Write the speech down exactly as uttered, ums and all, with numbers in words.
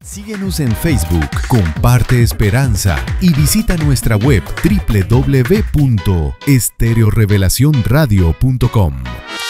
Síguenos en Facebook, comparte esperanza y visita nuestra web doble u doble u doble u punto estereo revelación radio punto com.